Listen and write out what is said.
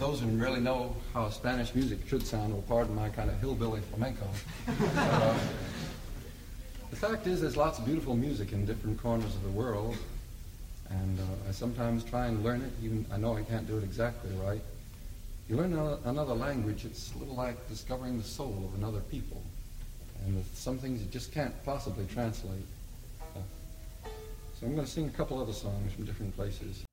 those who really know how Spanish music should sound will pardon my kind of hillbilly flamenco. The fact is, there's lots of beautiful music in different corners of the world, and I sometimes try and learn it, even I know I can't do it exactly right. You learn another language, it's a little like discovering the soul of another people, and with some things you just can't possibly translate. So I'm going to sing a couple other songs from different places.